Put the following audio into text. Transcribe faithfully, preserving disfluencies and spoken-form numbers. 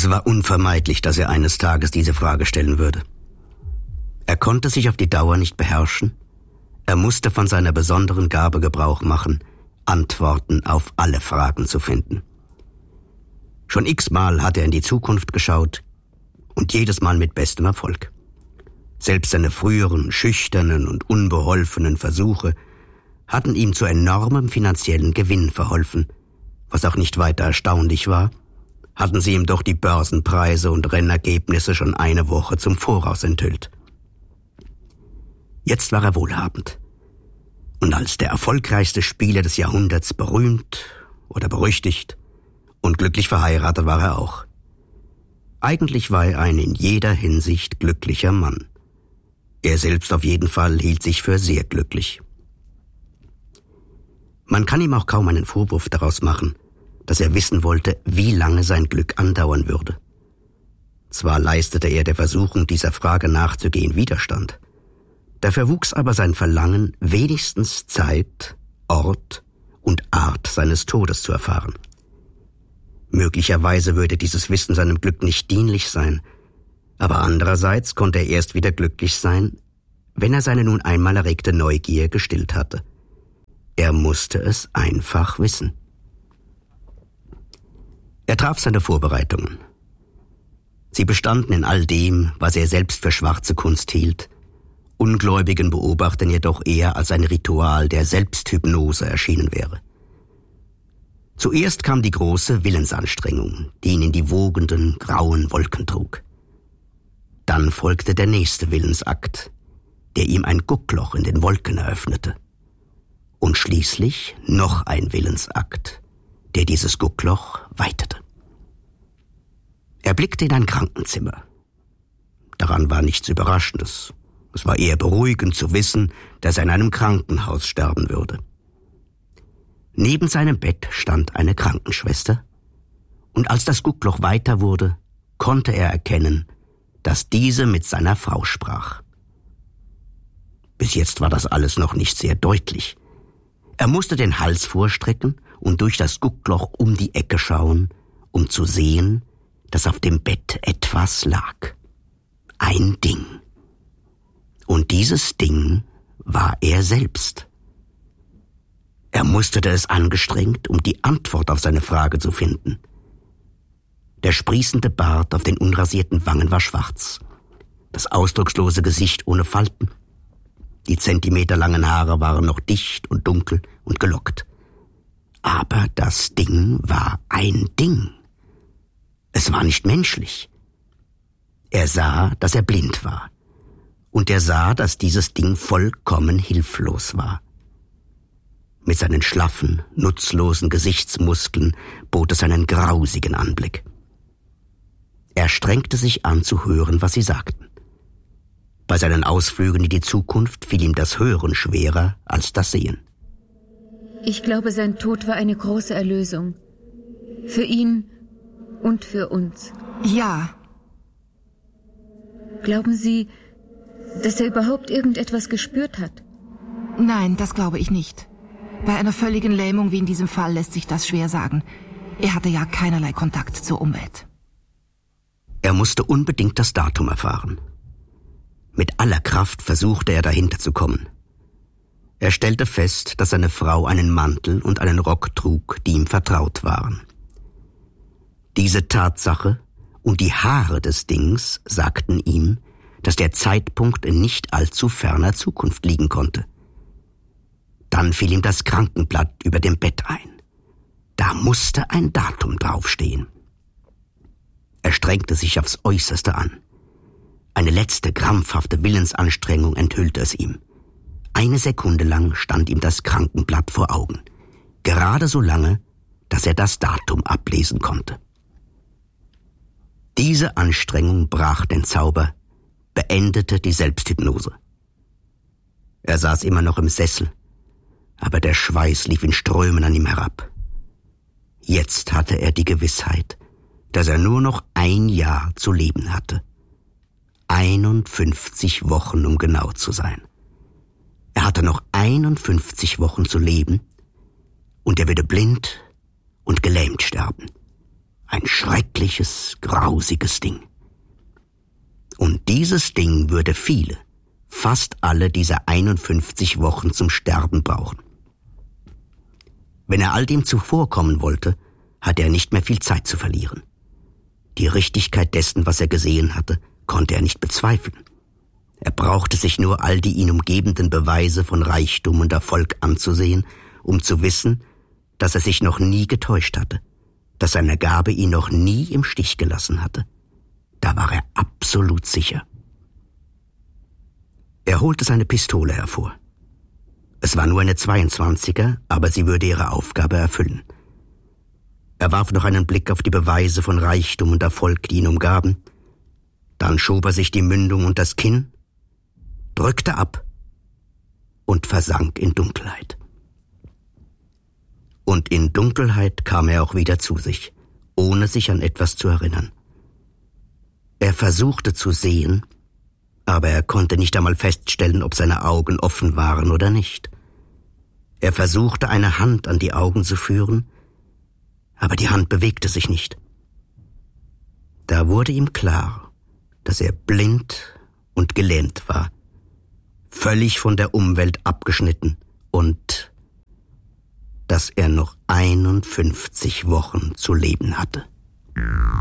Es war unvermeidlich, dass er eines Tages diese Frage stellen würde. Er konnte sich auf die Dauer nicht beherrschen. Er musste von seiner besonderen Gabe Gebrauch machen, Antworten auf alle Fragen zu finden. Schon x-mal hatte er in die Zukunft geschaut und jedes Mal mit bestem Erfolg. Selbst seine früheren, schüchternen und unbeholfenen Versuche hatten ihm zu enormem finanziellen Gewinn verholfen. Was auch nicht weiter erstaunlich war, hatten sie ihm doch die Börsenpreise und Rennergebnisse schon eine Woche zum Voraus enthüllt. Jetzt war er wohlhabend und als der erfolgreichste Spieler des Jahrhunderts berühmt oder berüchtigt und glücklich verheiratet war er auch. Eigentlich war er ein in jeder Hinsicht glücklicher Mann. Er selbst auf jeden Fall hielt sich für sehr glücklich. Man kann ihm auch kaum einen Vorwurf daraus machen, dass er wissen wollte, wie lange sein Glück andauern würde. Zwar leistete er der Versuchung, dieser Frage nachzugehen, Widerstand. Dafür wuchs aber sein Verlangen, wenigstens Zeit, Ort und Art seines Todes zu erfahren. Möglicherweise würde dieses Wissen seinem Glück nicht dienlich sein, aber andererseits konnte er erst wieder glücklich sein, wenn er seine nun einmal erregte Neugier gestillt hatte. Er musste es einfach wissen. Er traf seine Vorbereitungen. Sie bestanden in all dem, was er selbst für schwarze Kunst hielt, ungläubigen Beobachtern jedoch eher als ein Ritual der Selbsthypnose erschienen wäre. Zuerst kam die große Willensanstrengung, die ihn in die wogenden, grauen Wolken trug. Dann folgte der nächste Willensakt, der ihm ein Guckloch in den Wolken eröffnete. Und schließlich noch ein Willensakt, der dieses Guckloch weitete. Er blickte in ein Krankenzimmer. Daran war nichts Überraschendes. Es war eher beruhigend zu wissen, dass er in einem Krankenhaus sterben würde. Neben seinem Bett stand eine Krankenschwester, und als das Guckloch weiter wurde, konnte er erkennen, dass diese mit seiner Frau sprach. Bis jetzt war das alles noch nicht sehr deutlich. Er musste den Hals vorstrecken und durch das Guckloch um die Ecke schauen, um zu sehen, dass auf dem Bett etwas lag. Ein Ding. Und dieses Ding war er selbst. Er musterte es angestrengt, um die Antwort auf seine Frage zu finden. Der sprießende Bart auf den unrasierten Wangen war schwarz, das ausdruckslose Gesicht ohne Falten. Die zentimeterlangen Haare waren noch dicht und dunkel und gelockt. Aber das Ding war ein Ding. Es war nicht menschlich. Er sah, dass er blind war. Und er sah, dass dieses Ding vollkommen hilflos war. Mit seinen schlaffen, nutzlosen Gesichtsmuskeln bot es einen grausigen Anblick. Er strengte sich an zu hören, was sie sagten. Bei seinen Ausflügen in die Zukunft fiel ihm das Hören schwerer als das Sehen. Ich glaube, sein Tod war eine große Erlösung. Für ihn und für uns. Ja. Glauben Sie, dass er überhaupt irgendetwas gespürt hat? Nein, das glaube ich nicht. Bei einer völligen Lähmung wie in diesem Fall lässt sich das schwer sagen. Er hatte ja keinerlei Kontakt zur Umwelt. Er musste unbedingt das Datum erfahren. Mit aller Kraft versuchte er dahinter zu kommen. Er stellte fest, dass seine Frau einen Mantel und einen Rock trug, die ihm vertraut waren. Diese Tatsache und die Haare des Dings sagten ihm, dass der Zeitpunkt in nicht allzu ferner Zukunft liegen konnte. Dann fiel ihm das Krankenblatt über dem Bett ein. Da musste ein Datum draufstehen. Er strengte sich aufs Äußerste an. Eine letzte krampfhafte Willensanstrengung enthüllte es ihm. Eine Sekunde lang stand ihm das Krankenblatt vor Augen. Gerade so lange, dass er das Datum ablesen konnte. Diese Anstrengung brach den Zauber, beendete die Selbsthypnose. Er saß immer noch im Sessel, aber der Schweiß lief in Strömen an ihm herab. Jetzt hatte er die Gewissheit, dass er nur noch ein Jahr zu leben hatte. einundfünfzig Wochen, um genau zu sein. Er hatte noch einundfünfzig Wochen zu leben und er würde blind und gelähmt sterben. Ein schreckliches, grausiges Ding. Und dieses Ding würde viele, fast alle dieser einundfünfzig Wochen zum Sterben brauchen. Wenn er all dem zuvorkommen wollte, hatte er nicht mehr viel Zeit zu verlieren. Die Richtigkeit dessen, was er gesehen hatte, konnte er nicht bezweifeln. Er brauchte sich nur all die ihn umgebenden Beweise von Reichtum und Erfolg anzusehen, um zu wissen, dass er sich noch nie getäuscht hatte, dass seine Gabe ihn noch nie im Stich gelassen hatte. Da war er absolut sicher. Er holte seine Pistole hervor. Es war nur eine zweiundzwanziger, aber sie würde ihre Aufgabe erfüllen. Er warf noch einen Blick auf die Beweise von Reichtum und Erfolg, die ihn umgaben. Dann schob er sich die Mündung und das Kinn, drückte ab und versank in Dunkelheit. Und in Dunkelheit kam er auch wieder zu sich, ohne sich an etwas zu erinnern. Er versuchte zu sehen, aber er konnte nicht einmal feststellen, ob seine Augen offen waren oder nicht. Er versuchte, eine Hand an die Augen zu führen, aber die Hand bewegte sich nicht. Da wurde ihm klar, dass er blind und gelähmt war, völlig von der Umwelt abgeschnitten und dass er noch einundfünfzig Wochen zu leben hatte.